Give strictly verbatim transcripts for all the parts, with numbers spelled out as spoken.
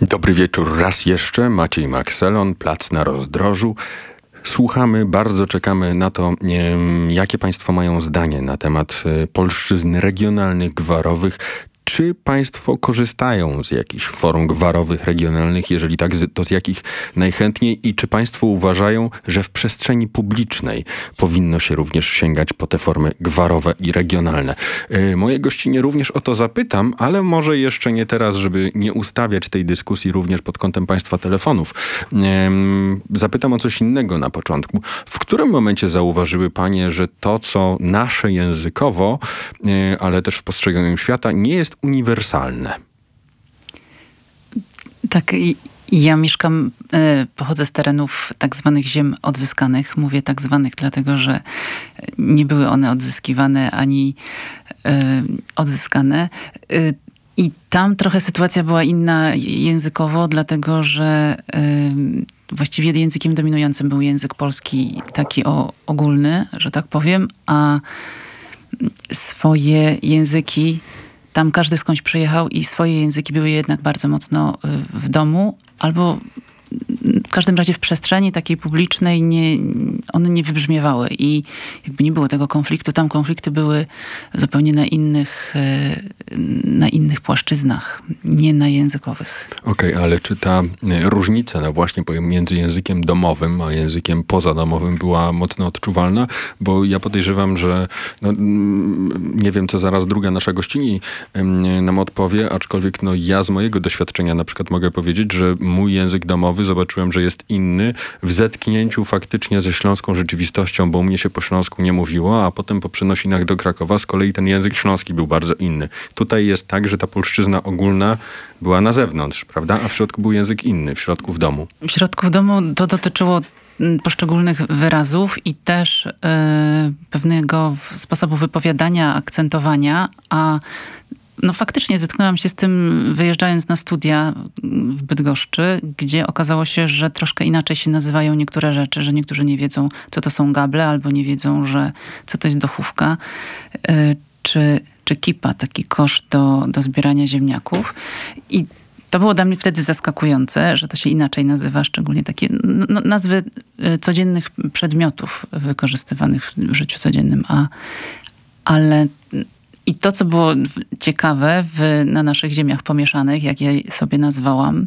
Dobry wieczór raz jeszcze. Maciej Makselon, Plac na Rozdrożu. Słuchamy, bardzo czekamy na to, jakie państwo mają zdanie na temat polszczyzn regionalnych, gwarowych. Czy państwo korzystają z jakichś forum gwarowych, regionalnych? Jeżeli tak, to z jakich najchętniej? I czy państwo uważają, że w przestrzeni publicznej powinno się również sięgać po te formy gwarowe i regionalne? Yy, moje gościnie również o to zapytam, ale może jeszcze nie teraz, żeby nie ustawiać tej dyskusji również pod kątem państwa telefonów. Yy, zapytam o coś innego na początku. W którym momencie zauważyły panie, że to, co nasze językowo, yy, ale też w postrzeganiu świata, nie jest uniwersalne? Tak, ja mieszkam, pochodzę z terenów tak zwanych ziem odzyskanych. Mówię tak zwanych, dlatego że nie były one odzyskiwane ani odzyskane. I tam trochę sytuacja była inna językowo, dlatego że właściwie językiem dominującym był język polski taki o, ogólny, że tak powiem, a swoje języki tam każdy skądś przyjechał i swoje języki były jednak bardzo mocno w domu, albo w każdym razie w przestrzeni takiej publicznej nie, one nie wybrzmiewały i jakby nie było tego konfliktu. Tam konflikty były zupełnie na innych, na innych płaszczyznach, nie na językowych. Okej, okay, ale czy ta różnica no właśnie między językiem domowym a językiem pozadomowym była mocno odczuwalna? Bo ja podejrzewam, że no, nie wiem, co zaraz druga nasza gościni nam odpowie, aczkolwiek no, ja z mojego doświadczenia na przykład mogę powiedzieć, że mój język domowy zobaczyłem, że jest inny w zetknięciu faktycznie ze śląską rzeczywistością, bo u mnie się po śląsku nie mówiło, a potem po przenosinach do Krakowa z kolei ten język śląski był bardzo inny. Tutaj jest tak, że ta polszczyzna ogólna była na zewnątrz, prawda? A w środku był język inny, w środku w domu. W środku w domu to dotyczyło poszczególnych wyrazów i też yy, pewnego sposobu wypowiadania, akcentowania, a no faktycznie zetknęłam się z tym wyjeżdżając na studia w Bydgoszczy, gdzie okazało się, że troszkę inaczej się nazywają niektóre rzeczy, że niektórzy nie wiedzą, co to są gable, albo nie wiedzą, że co to jest dochówka, czy, czy kipa, taki kosz do, do zbierania ziemniaków. I to było dla mnie wtedy zaskakujące, że to się inaczej nazywa, szczególnie takie no, nazwy codziennych przedmiotów wykorzystywanych w życiu codziennym, a, ale i to, co było ciekawe w, na naszych ziemiach pomieszanych, jak je sobie nazwałam,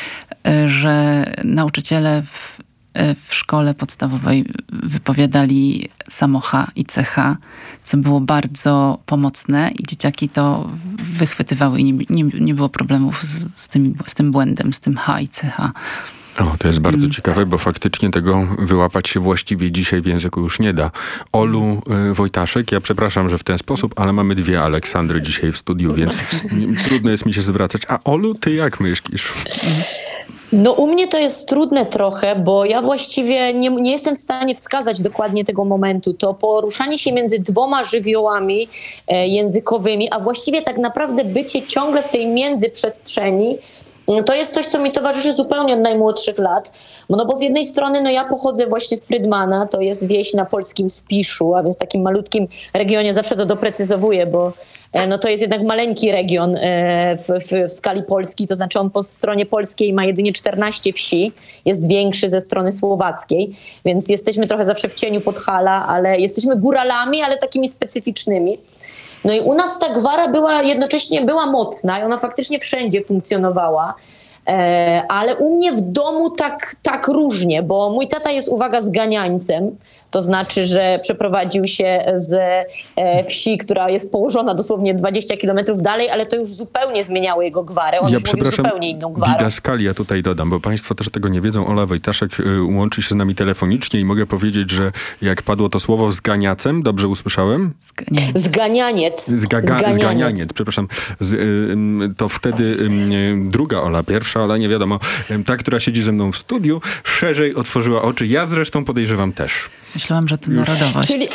że nauczyciele w, w szkole podstawowej wypowiadali samo H i C H, co było bardzo pomocne i dzieciaki to wychwytywały i nie, nie, nie było problemów z, z, tym, z tym błędem, z tym H i C H. O, to jest bardzo hmm. ciekawe, bo faktycznie tego wyłapać się właściwie dzisiaj w języku już nie da. Olu y, Wojtaszek, ja przepraszam, że w ten sposób, ale mamy dwie Aleksandry dzisiaj w studiu, więc trudno jest mi się zwracać. A Olu, ty jak myślisz? No u mnie to jest trudne trochę, bo ja właściwie nie, nie jestem w stanie wskazać dokładnie tego momentu. To poruszanie się między dwoma żywiołami e, językowymi, a właściwie tak naprawdę bycie ciągle w tej międzyprzestrzeni, to jest coś, co mi towarzyszy zupełnie od najmłodszych lat. No bo z jednej strony no ja pochodzę właśnie z Frydmana, to jest wieś na polskim Spiszu, a więc takim malutkim regionie, zawsze to doprecyzowuję, bo no to jest jednak maleńki region w, w, w skali Polski, to znaczy on po stronie polskiej ma jedynie czternaście wsi, jest większy ze strony słowackiej, więc jesteśmy trochę zawsze w cieniu Podhala, ale jesteśmy góralami, ale takimi specyficznymi. No i u nas ta gwara była jednocześnie była mocna i ona faktycznie wszędzie funkcjonowała, e, ale u mnie w domu tak, tak różnie, bo mój tata jest, uwaga, zganiańcem. To znaczy, że przeprowadził się z e, wsi, która jest położona dosłownie dwadzieścia kilometrów dalej, ale to już zupełnie zmieniało jego gwarę. On ja już mówił zupełnie inną gwarą. Didaskalia tutaj dodam, bo państwo też tego nie wiedzą. Ola Wojtaszek y, łączy się z nami telefonicznie i mogę powiedzieć, że jak padło to słowo zganiacem, dobrze usłyszałem? Zganianiec. Zganianiec. Zgaga, zganianiec. zganianiec, przepraszam. Z, y, to wtedy y, druga Ola, pierwsza Ola, nie wiadomo, y, ta, która siedzi ze mną w studiu, szerzej otworzyła oczy. Ja zresztą podejrzewam też. Myślałam, że to narodowość. Czyli,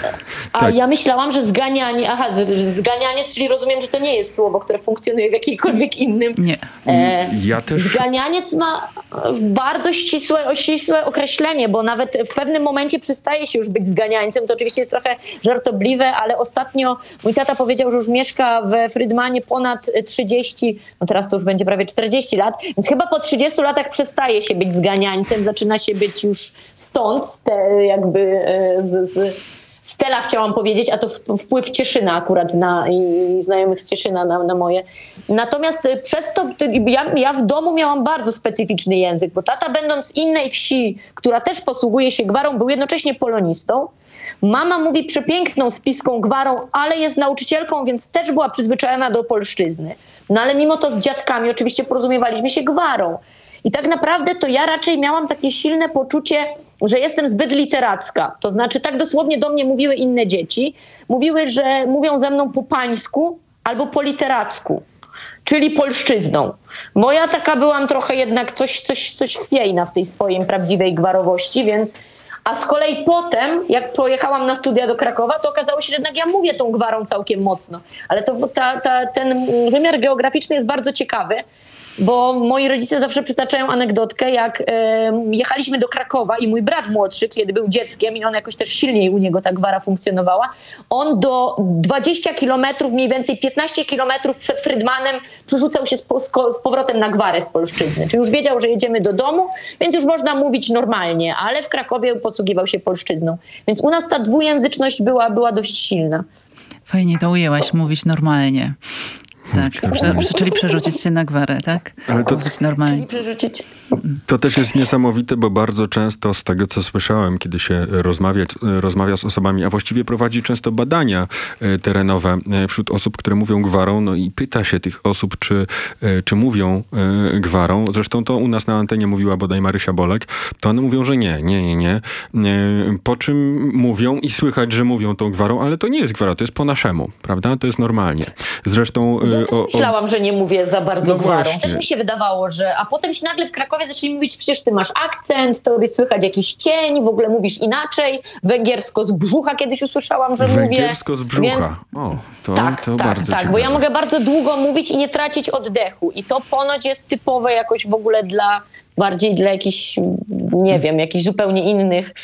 a Tak. ja myślałam, że zganianie, aha, z- z- zganianie, czyli rozumiem, że to nie jest słowo, które funkcjonuje w jakimkolwiek innym. Nie. E, Ja też... Zganianiec ma bardzo ścisłe, ścisłe określenie, bo nawet w pewnym momencie przestaje się już być zganiańcem. To oczywiście jest trochę żartobliwe, ale ostatnio mój tata powiedział, że już mieszka we Frydmanie ponad trzydzieści, no teraz to już będzie prawie czterdzieści lat, więc chyba po trzydziestu latach przestaje się być zganiańcem, zaczyna się być już stąd, z te, jakby e, z, z Stella chciałam powiedzieć, a to w- wpływ Cieszyna akurat na, i znajomych z Cieszyna na, na moje. Natomiast y, przez to, ty- ja, ja w domu miałam bardzo specyficzny język, bo tata, będąc z innej wsi, która też posługuje się gwarą, był jednocześnie polonistą. Mama mówi przepiękną spiską gwarą, ale jest nauczycielką, więc też była przyzwyczajona do polszczyzny. No ale mimo to z dziadkami oczywiście porozumiewaliśmy się gwarą. I tak naprawdę to ja raczej miałam takie silne poczucie, że jestem zbyt literacka. To znaczy tak dosłownie do mnie mówiły inne dzieci. Mówiły, że mówią ze mną po pańsku albo po literacku, czyli polszczyzną. Moja taka byłam trochę jednak coś, coś, coś chwiejna w tej swojej prawdziwej gwarowości, więc... A z kolei potem, jak pojechałam na studia do Krakowa, to okazało się, że jednak ja mówię tą gwarą całkiem mocno. Ale to, ta, ta, ten wymiar geograficzny jest bardzo ciekawy, bo moi rodzice zawsze przytaczają anegdotkę, jak e, jechaliśmy do Krakowa i mój brat młodszy, kiedy był dzieckiem i on jakoś też silniej u niego ta gwara funkcjonowała, on do dwudziestu kilometrów, mniej więcej piętnaście kilometrów przed Frydmanem przerzucał się z, po, z powrotem na gwarę z polszczyzny. Czyli już wiedział, że jedziemy do domu, więc już można mówić normalnie, ale w Krakowie posługiwał się polszczyzną. Więc u nas ta dwujęzyczność była, była dość silna. Fajnie to ujęłaś, mówić normalnie. Tak, normalnie. prze, czyli przerzucić się na gwarę, tak? Ale to- Mówić normalnie. Czyli przerzucić... To też jest niesamowite, bo bardzo często z tego, co słyszałem, kiedy się rozmawia, rozmawia z osobami, a właściwie prowadzi często badania e, terenowe e, wśród osób, które mówią gwarą, no i pyta się tych osób, czy, e, czy mówią e, gwarą. Zresztą to u nas na antenie mówiła bodaj Marysia Bolek, to one mówią, że nie, nie, nie, nie. E, po czym mówią i słychać, że mówią tą gwarą, ale to nie jest gwara, to jest po naszemu, prawda? To jest normalnie. Zresztą... Ja e, też o, o, myślałam, że nie mówię za bardzo No gwarą. właśnie. Też mi się wydawało, że... A potem się nagle w Krakowie zaczęli mówić, przecież ty masz akcent, tobie słychać jakiś cień, w ogóle mówisz inaczej. Węgiersko z brzucha kiedyś usłyszałam, że mówię. Węgiersko z brzucha. Więc... O, to, Tak, to tak, bardzo tak, ciekawe. bo ja mogę bardzo długo mówić i nie tracić oddechu. I to ponoć jest typowe jakoś w ogóle dla... bardziej dla jakichś, nie wiem, jakichś zupełnie innych,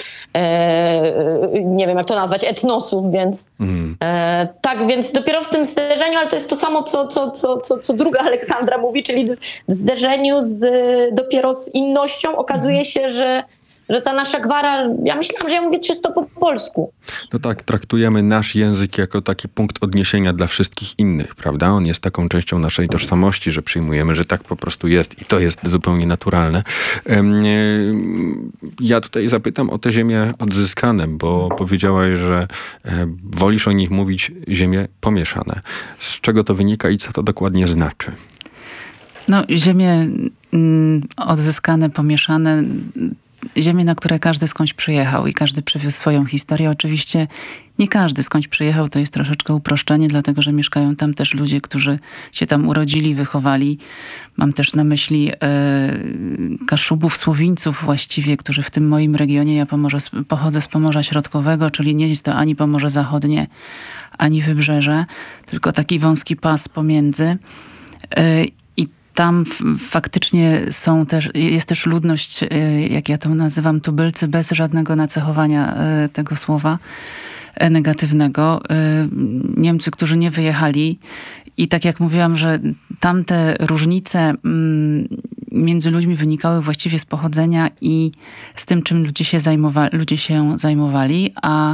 e, nie wiem jak to nazwać, etnosów, więc Mm. e, tak, więc dopiero w tym zderzeniu, ale to jest to samo, co, co, co, co, co druga Aleksandra mówi, czyli w zderzeniu z, dopiero z innością okazuje się, że, że ta nasza gwara, ja myślałam, że ja mówię czysto po polsku. No tak, traktujemy nasz język jako taki punkt odniesienia dla wszystkich innych, prawda? On jest taką częścią naszej tożsamości, że przyjmujemy, że tak po prostu jest i to jest zupełnie naturalne. Em, e, Ja tutaj zapytam o te ziemie odzyskane, bo powiedziałaś, że e, wolisz o nich mówić ziemie pomieszane. Z czego to wynika i co to dokładnie znaczy? No, ziemie mm, odzyskane, pomieszane, ziemie, na które każdy skądś przyjechał i każdy przywiózł swoją historię. Oczywiście nie każdy skądś przyjechał, to jest troszeczkę uproszczenie, dlatego że mieszkają tam też ludzie, którzy się tam urodzili, wychowali. Mam też na myśli e, Kaszubów, Słowińców właściwie, którzy w tym moim regionie, ja Pomorze, pochodzę z Pomorza Środkowego, czyli nie jest to ani Pomorze Zachodnie, ani Wybrzeże, tylko taki wąski pas pomiędzy. E, I tam f- faktycznie są też, jest też ludność, e, jak ja to nazywam, tubylcy, bez żadnego nacechowania e, tego słowa e, negatywnego. E, Niemcy, którzy nie wyjechali i tak jak mówiłam, że tamte różnice mm, między ludźmi wynikały właściwie z pochodzenia i z tym, czym ludzie się, zajmowa- ludzie się zajmowali, a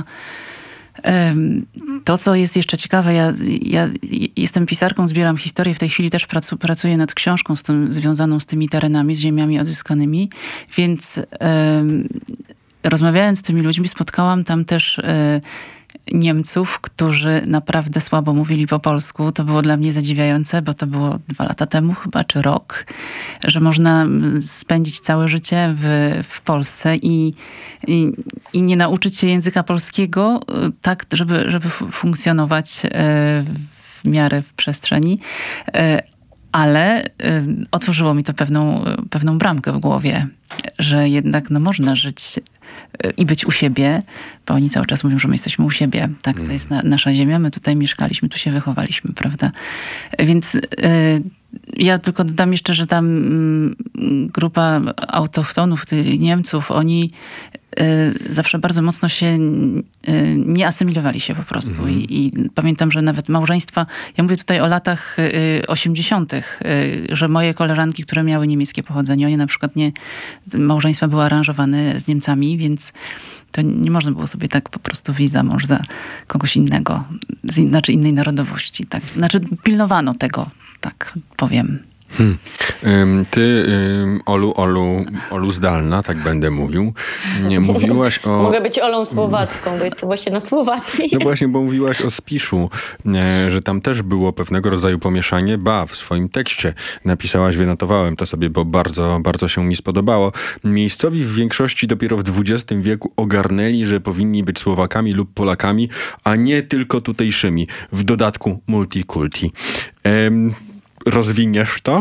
em, to, co jest jeszcze ciekawe, ja, ja jestem pisarką, zbieram historię, w tej chwili też pracu, pracuję nad książką z tym, związaną z tymi terenami, z ziemiami odzyskanymi, więc em, rozmawiając z tymi ludźmi, spotkałam tam też e, Niemców, którzy naprawdę słabo mówili po polsku. To było dla mnie zadziwiające, bo to było dwa lata temu chyba, czy rok, że można spędzić całe życie w, w Polsce i, i, i nie nauczyć się języka polskiego e, tak, żeby, żeby fu- funkcjonować e, w miarę w przestrzeni. E, Ale y, otworzyło mi to pewną, pewną bramkę w głowie, że jednak no, można żyć y, i być u siebie, bo oni cały czas mówią, że my jesteśmy u siebie. Tak, to jest na, nasza ziemia, my tutaj mieszkaliśmy, tu się wychowaliśmy, prawda? Więc y, ja tylko dodam jeszcze, że tam mm, grupa autochtonów, tych Niemców, oni y, zawsze bardzo mocno się y, nie asymilowali się po prostu. Mhm. I, I pamiętam, że nawet małżeństwa, ja mówię tutaj o latach y, osiemdziesiątych, y, że moje koleżanki, które miały niemieckie pochodzenie, one na przykład nie, małżeństwa były aranżowane z Niemcami, więc to nie można było sobie tak po prostu wyjść za mąż za kogoś innego, z in, znaczy innej narodowości. Tak. Znaczy pilnowano tego, tak powiem. Hmm. Ty, Olu, Olu, Olu Zdalna, tak będę mówił, nie mówiłaś o... Mogę być Olą Słowacką, bo jestem właśnie na Słowacji. No właśnie, bo mówiłaś o Spiszu, że tam też było pewnego rodzaju pomieszanie. Ba, w swoim tekście napisałaś, wynotowałem to sobie, bo bardzo, bardzo się mi spodobało. Miejscowi w większości dopiero w dwudziestym wieku ogarnęli, że powinni być Słowakami lub Polakami, a nie tylko tutejszymi. W dodatku multikulti. Ehm, Rozwiniesz to?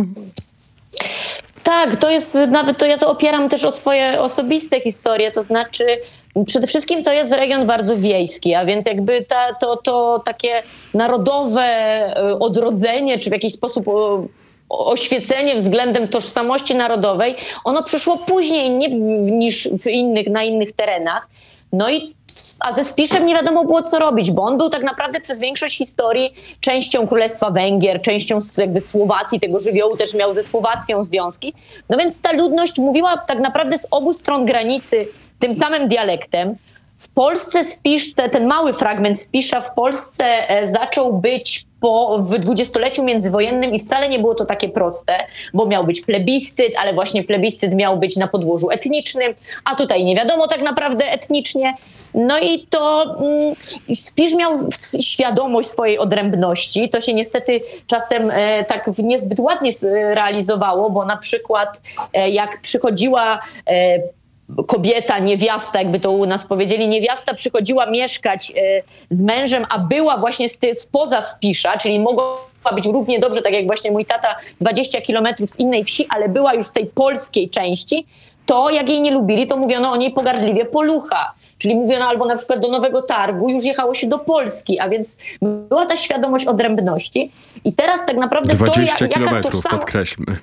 Tak, to jest nawet, to ja to opieram też o swoje osobiste historie, to znaczy przede wszystkim to jest region bardzo wiejski, a więc jakby ta, to, to takie narodowe odrodzenie, czy w jakiś sposób oświecenie względem tożsamości narodowej, ono przyszło później nie, niż w innych, na innych terenach. No i a ze Spiszem nie wiadomo było, co robić, bo on był tak naprawdę przez większość historii częścią Królestwa Węgier, częścią jakby Słowacji, tego żywiołu też miał ze Słowacją związki. No więc ta ludność mówiła tak naprawdę z obu stron granicy tym samym dialektem. W Polsce Spisz, te, ten mały fragment Spisza w Polsce e, zaczął być po, w dwudziestoleciu międzywojennym i wcale nie było to takie proste, bo miał być plebiscyt, ale właśnie plebiscyt miał być na podłożu etnicznym, a tutaj nie wiadomo tak naprawdę etnicznie. No i to mm, Spisz miał świadomość swojej odrębności. To się niestety czasem e, tak niezbyt ładnie realizowało, bo na przykład e, jak przychodziła e, kobieta, niewiasta, jakby to u nas powiedzieli, niewiasta przychodziła mieszkać e, z mężem, a była właśnie z ty, spoza Spisza, czyli mogła być równie dobrze, tak jak właśnie mój tata, dwadzieścia kilometrów z innej wsi, ale była już w tej polskiej części, to jak jej nie lubili, to mówiono o niej pogardliwie polucha. Czyli mówiono albo na przykład do Nowego Targu już jechało się do Polski, a więc była ta świadomość odrębności. I teraz tak naprawdę to, dwadzieścia jaka kilometrów, tożsamość... podkreślmy.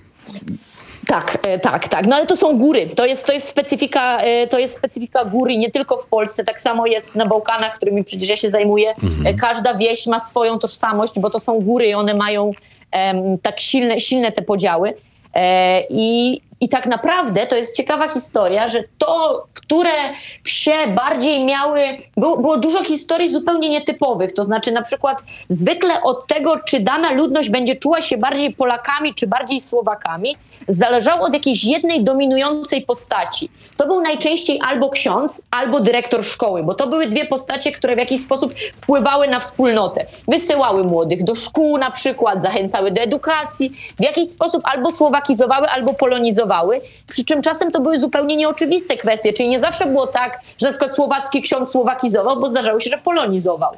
Tak, tak, tak. No ale to są góry. To jest, to jest specyfika, to jest specyfika góry nie tylko w Polsce. Tak samo jest na Bałkanach, którymi przecież ja się zajmuję. Mhm. Każda wieś ma swoją tożsamość, bo to są góry i one mają um, tak silne, silne te podziały. E, i, I tak naprawdę to jest ciekawa historia, że to, które wsie bardziej miały... Było, było dużo historii zupełnie nietypowych. To znaczy na przykład zwykle od tego, czy dana ludność będzie czuła się bardziej Polakami, czy bardziej Słowakami, zależało od jakiejś jednej dominującej postaci. To był najczęściej albo ksiądz, albo dyrektor szkoły, bo to były dwie postacie, które w jakiś sposób wpływały na wspólnotę. Wysyłały młodych do szkół na przykład, zachęcały do edukacji, w jakiś sposób albo słowakizowały, albo polonizowały, przy czym czasem to były zupełnie nieoczywiste kwestie, czyli nie zawsze było tak, że na przykład słowacki ksiądz słowakizował, bo zdarzało się, że polonizował.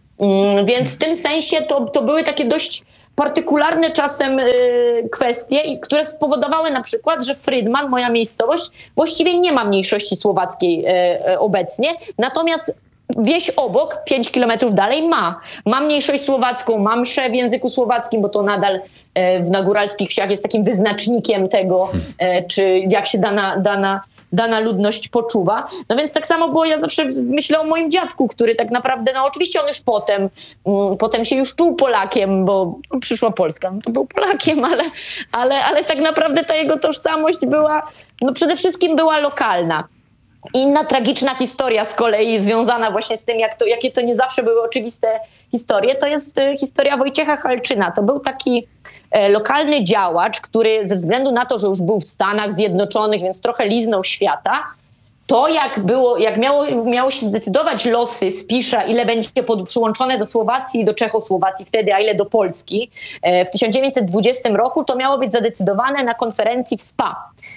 Mm, więc w tym sensie to, to były takie dość partykularne czasem y, kwestie, które spowodowały na przykład, że Frydman, moja miejscowość, właściwie nie ma mniejszości słowackiej y, y, obecnie, natomiast wieś obok, pięć kilometrów dalej ma. Ma mniejszość słowacką, ma mszę w języku słowackim, bo to nadal e, w nagóralskich wsiach jest takim wyznacznikiem tego, e, czy jak się dana, dana, dana ludność poczuwa. No więc tak samo było, ja zawsze myślę o moim dziadku, który tak naprawdę, no oczywiście on już potem, mm, potem się już czuł Polakiem, bo przyszła Polska, no to był Polakiem, ale, ale, ale tak naprawdę ta jego tożsamość była, no przede wszystkim była lokalna. Inna tragiczna historia z kolei związana właśnie z tym, jak to, jakie to nie zawsze były oczywiste historie, to jest historia Wojciecha Halczyna. To był taki e, lokalny działacz, który ze względu na to, że już był w Stanach Zjednoczonych, więc trochę liznął świata, to jak było, jak miało, miało się zdecydować losy Spisza, ile będzie pod, przyłączone do Słowacji i do Czechosłowacji wtedy, a ile do Polski, e, w tysiąc dziewięćset dwudziestym roku, to miało być zadecydowane na konferencji w Spa.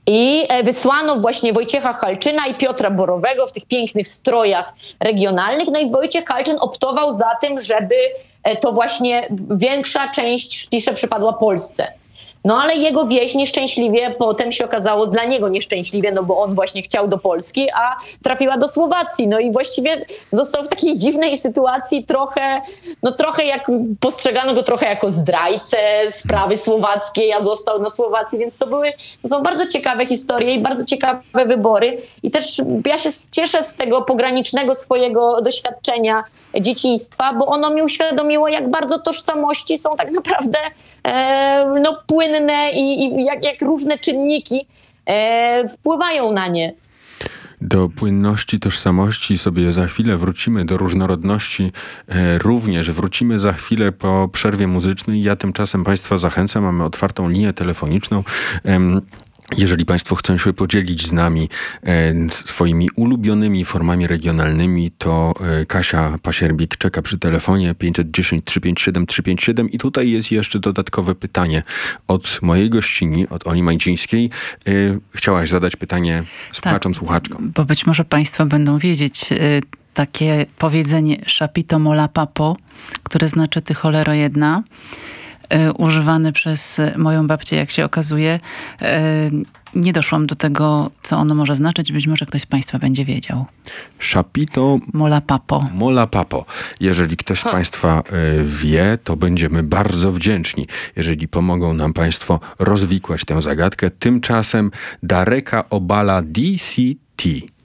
I wysłano właśnie Wojciecha Halczyna i Piotra Borowego w tych pięknych strojach regionalnych. No i Wojciech Halczyn optował za tym, żeby to właśnie większa część Spiszu przypadła Polsce. No ale jego wieś nieszczęśliwie potem się okazało, dla niego nieszczęśliwie, no bo on właśnie chciał do Polski, a trafiła do Słowacji. No i właściwie został w takiej dziwnej sytuacji trochę, no trochę jak postrzegano go trochę jako zdrajcę sprawy słowackiej, a został na Słowacji, więc to były, to są bardzo ciekawe historie i bardzo ciekawe wybory. I też ja się cieszę z tego pogranicznego swojego doświadczenia dzieciństwa, bo ono mi uświadomiło, jak bardzo tożsamości są tak naprawdę e, no, płynne i, i jak, jak różne czynniki e, wpływają na nie. Do płynności tożsamości sobie za chwilę wrócimy, do różnorodności e, również. Wrócimy za chwilę po przerwie muzycznej. Ja tymczasem Państwa zachęcam, mamy otwartą linię telefoniczną. Em, Jeżeli Państwo chcą się podzielić z nami e, swoimi ulubionymi formami regionalnymi, to e, Kasia Pasierbik czeka przy telefonie pięćset dziesięć trzysta pięćdziesiąt siedem trzysta pięćdziesiąt siedem i tutaj jest jeszcze dodatkowe pytanie od mojej gościni, od Oli Majdzińskiej. E, chciałaś zadać pytanie słuchaczom, tak, słuchaczkom. Bo być może Państwo będą wiedzieć e, takie powiedzenie szapito mola papo, które znaczy ty cholero jedna. Używany przez moją babcię, jak się okazuje. Nie doszłam do tego, co ono może znaczyć. Być może ktoś z Państwa będzie wiedział. Szapito mola papo. Mola papo. Jeżeli ktoś z Państwa wie, to będziemy bardzo wdzięczni, jeżeli pomogą nam Państwo rozwikłać tę zagadkę. Tymczasem Dareka Obala D C T.